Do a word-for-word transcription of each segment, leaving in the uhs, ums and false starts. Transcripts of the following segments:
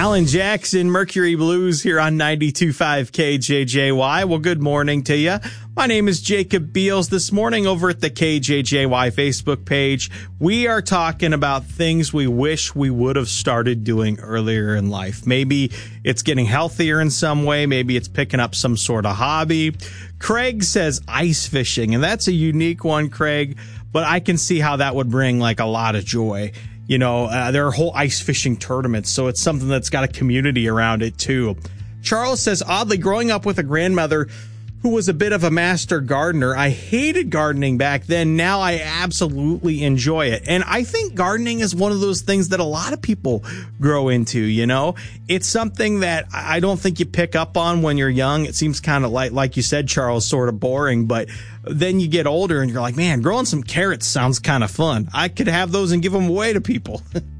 Alan Jackson, Mercury Blues here on ninety-two point five K J J Y. Well, good morning to you. My name is Jacob Beals. This morning over at the K J J Y Facebook page, we are talking about things we wish we would have started doing earlier in life. Maybe it's getting healthier in some way. Maybe it's picking up some sort of hobby. Craig says ice fishing, and that's a unique one, Craig, but I can see how that would bring like a lot of joy. You know, uh, there are whole ice fishing tournaments, so it's something that's got a community around it, too. Charles says, oddly, growing up with a grandmother who was a bit of a master gardener, I hated gardening back then. Now I absolutely enjoy it. And I think gardening is one of those things that a lot of people grow into, you know? It's something that I don't think you pick up on when you're young. It seems kind of like, like you said, Charles, sort of boring, but then you get older and you're like, man, growing some carrots sounds kind of fun. I could have those and give them away to people.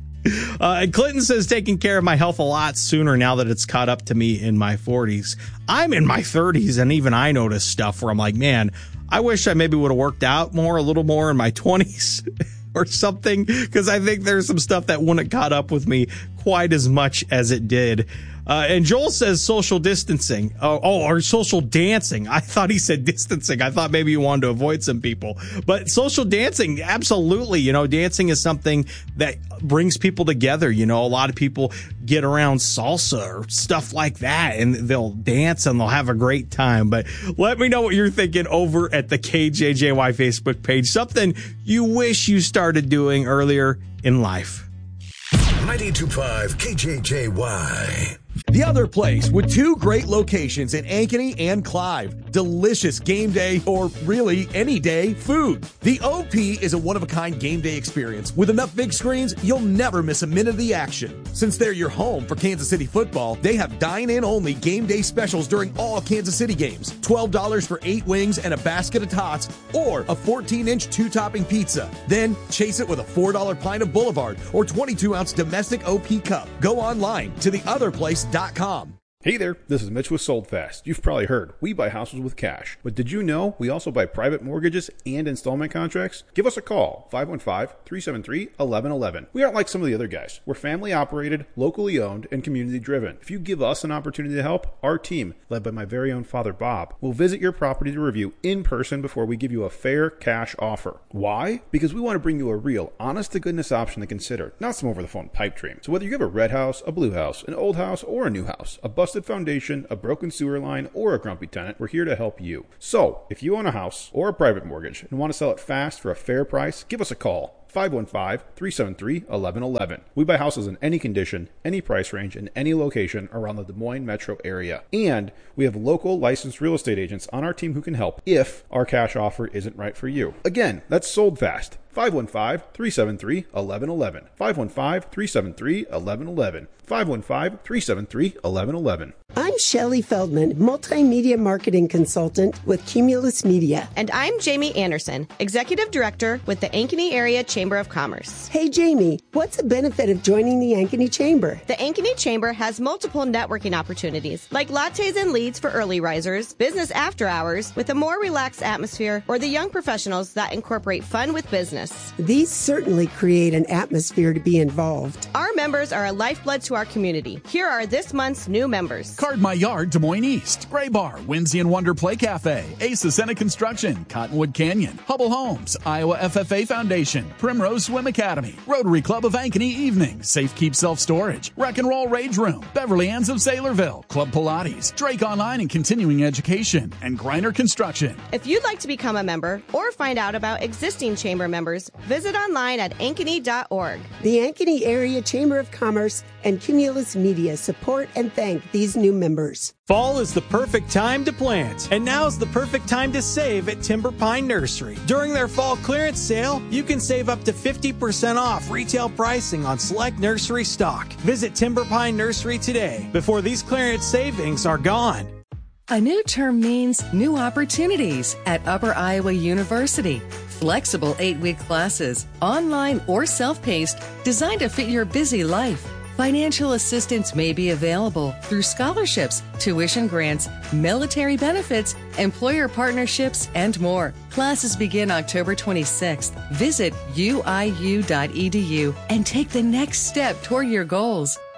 Uh, and Clinton says taking care of my health a lot sooner now that it's caught up to me in my forties. I'm in my thirties, and even I notice stuff where I'm like, man, I wish I maybe would have worked out more, a little more in my twenties or something, because I think there's some stuff that wouldn't caught up with me quite as much as it did. Uh, and Joel says social distancing. Oh, oh, or social dancing. I thought he said distancing. I thought maybe you wanted to avoid some people. But social dancing, absolutely. You know, dancing is something that brings people together. You know, a lot of people get around salsa or stuff like that, and they'll dance and they'll have a great time. But let me know what you're thinking over at the K J J Y Facebook page. Something you wish you started doing earlier in life. ninety-two point five K J J Y. The Other Place, with two great locations in Ankeny and Clive. Delicious game day, or really any day, food. The O P is a one-of-a-kind game day experience. With enough big screens, you'll never miss a minute of the action. Since they're your home for Kansas City football, they have dine-in-only game day specials during all Kansas City games. twelve dollars for eight wings and a basket of tots, or a fourteen-inch two-topping pizza. Then chase it with a four dollar pint of Boulevard or twenty-two ounce domestic O P cup. Go online to the other place dot com. Hey there, this is Mitch with Sold Fast. You've probably heard, we buy houses with cash. But did you know we also buy private mortgages and installment contracts? Give us a call, five one five, three seven three, one one one one. We aren't like some of the other guys. We're family operated, locally owned, and community driven. If you give us an opportunity to help, our team, led by my very own father Bob, will visit your property to review in person before we give you a fair cash offer. Why? Because we want to bring you a real, honest-to-goodness option to consider, not some over-the-phone pipe dream. So whether you have a red house, a blue house, an old house, or a new house, a busted foundation, a broken sewer line, or a grumpy tenant, we're here to help you. So, if you own a house or a private mortgage and want to sell it fast for a fair price, give us a call. five one five, three seven three, one one one one. We buy houses in any condition, any price range, and any location around the Des Moines metro area. And we have local licensed real estate agents on our team who can help if our cash offer isn't right for you. Again, that's Sold Fast. five one five, three seven three, one one one one. five one five, three seven three, one one one one. five one five, three seven three, one one one one. I'm Shelley Feldman, multimedia marketing consultant with Cumulus Media. And I'm Jamie Anderson, executive director with the Ankeny Area Chamber of Commerce. Hey, Jamie, what's the benefit of joining the Ankeny Chamber? The Ankeny Chamber has multiple networking opportunities, like lattes and leads for early risers, business after hours with a more relaxed atmosphere, or the young professionals that incorporate fun with business. These certainly create an atmosphere to be involved. Our members are a lifeblood to our community. Here are this month's new members. Card My Yard, Des Moines East, Gray Bar, Whimsy and Wonder Play Cafe, Ace Ascena Construction, Cottonwood Canyon, Hubble Homes, Iowa F F A Foundation, Primrose Swim Academy, Rotary Club of Ankeny Evening, Safe Keep Self Storage, Rock and Roll Rage Room, Beverly Ann's of Saylorville, Club Pilates, Drake Online and Continuing Education, and Griner Construction. If you'd like to become a member or find out about existing chamber members, visit online at ankeny dot org. The Ankeny Area Chamber of Commerce and Cumulus Media support and thank these new members. Fall is the perfect time to plant, and now's the perfect time to save at Timber Pine Nursery. During their fall clearance sale, you can save up to fifty percent off retail pricing on select nursery stock. Visit Timber Pine Nursery today before these clearance savings are gone. A new term means new opportunities at Upper Iowa University. Flexible eight-week classes, online or self-paced, designed to fit your busy life. Financial assistance may be available through scholarships, tuition grants, military benefits, employer partnerships, and more. Classes begin October twenty-sixth. Visit U I U dot E D U and take the next step toward your goals.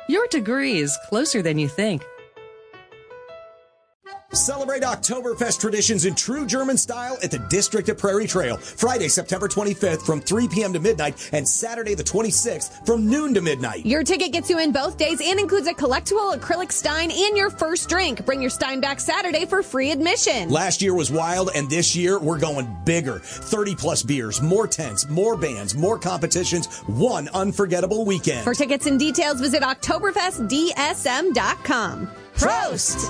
Your degree is closer than you think. Celebrate Oktoberfest traditions in true German style at the District at Prairie Trail. Friday, September twenty-fifth from three p.m. to midnight and Saturday the twenty-sixth from noon to midnight. Your ticket gets you in both days and includes a collectible acrylic Stein and your first drink. Bring your Stein back Saturday for free admission. Last year was wild, and this year we're going bigger. thirty plus beers, more tents, more bands, more competitions, one unforgettable weekend. For tickets and details, visit Oktoberfest D S M dot com. Prost!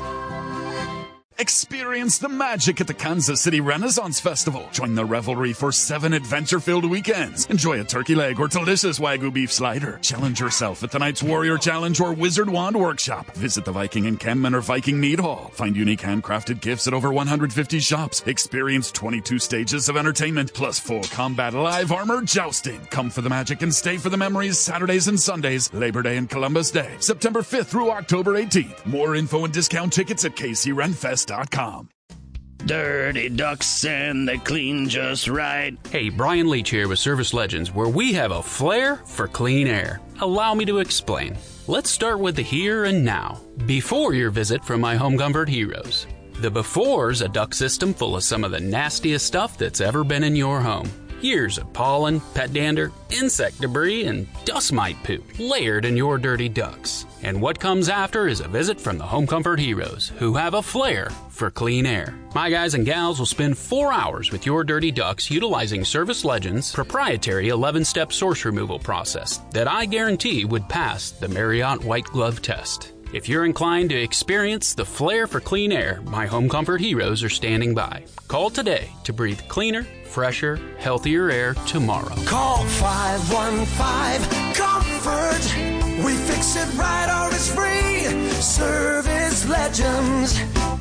Experience the magic at the Kansas City Renaissance Festival. Join the revelry for seven adventure-filled weekends. Enjoy a turkey leg or delicious Wagyu beef slider. Challenge yourself at tonight's Warrior Challenge or Wizard Wand Workshop. Visit the Viking Encampment or Viking Mead Hall. Find unique handcrafted gifts at over one hundred fifty shops. Experience twenty-two stages of entertainment, plus full combat live armor jousting. Come for the magic and stay for the memories Saturdays and Sundays, Labor Day and Columbus Day, September fifth through October eighteenth. More info and discount tickets at K C Ren Fest dot com. Dirty ducks and they clean just right. Hey, Brian Leach here with Service Legends, where we have a flair for clean air. Allow me to explain. Let's start with the here and now, before your visit from my Home Comfort heroes. The before's a duct system full of some of the nastiest stuff that's ever been in your home. Years of pollen, pet dander, insect debris, and dust mite poop layered in your dirty ducts. And what comes after is a visit from the Home Comfort heroes, who have a flair for clean air. My guys and gals will spend four hours with your dirty ducts utilizing Service Legends' proprietary eleven-step source removal process that I guarantee would pass the Marriott White Glove test. If you're inclined to experience the flair for clean air, my Home Comfort heroes are standing by. Call today to breathe cleaner, fresher, healthier air tomorrow. Call five one five comfort. We fix it right or it's free. Service Legends.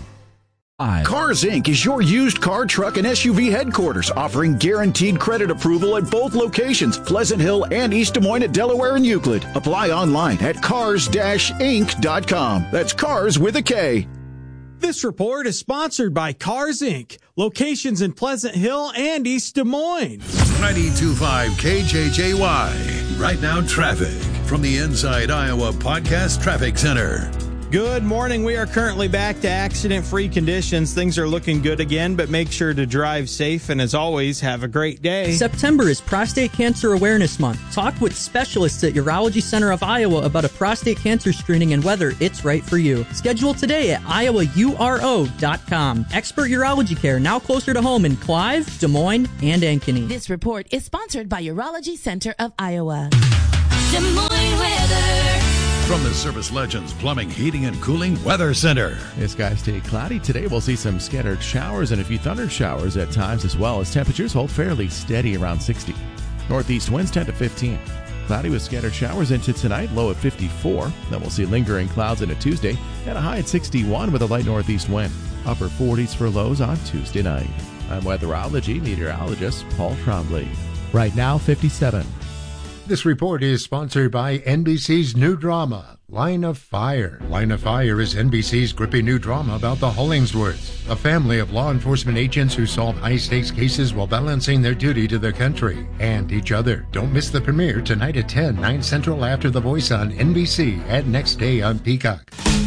Cars Incorporated is your used car, truck, and S U V headquarters, offering guaranteed credit approval at both locations, Pleasant Hill and East Des Moines at Delaware and Euclid. Apply online at cars dash inc dot com. That's cars with a K. This report is sponsored by Cars Incorporated. Locations in Pleasant Hill and East Des Moines. ninety-two point five K J J Y. Right now, traffic from the Inside Iowa Podcast Traffic Center. Good morning. We are currently back to accident-free conditions. Things are looking good again, but make sure to drive safe. And as always, have a great day. September is Prostate Cancer Awareness Month. Talk with specialists at Urology Center of Iowa about a prostate cancer screening and whether it's right for you. Schedule today at iowa u r o dot com. Expert urology care now closer to home in Clive, Des Moines, and Ankeny. This report is sponsored by Urology Center of Iowa. Des Moines weather. From the Service Legends Plumbing, Heating, and Cooling Weather Center. It's skies stay cloudy. Today we'll see some scattered showers and a few thunder showers at times, as well as temperatures hold fairly steady around sixty. Northeast winds ten to fifteen. Cloudy with scattered showers into tonight, low at fifty-four. Then we'll see lingering clouds into Tuesday and a high at sixty-one with a light northeast wind. Upper forties for lows on Tuesday night. I'm weatherology meteorologist Paul Trombley. Right now, fifty-seven. This report is sponsored by N B C's new drama, Line of Fire. Line of Fire is N B C's gripping new drama about the Hollingsworths, a family of law enforcement agents who solve high-stakes cases while balancing their duty to their country and each other. Don't miss the premiere tonight at ten, nine Central after The Voice on N B C and next day on Peacock.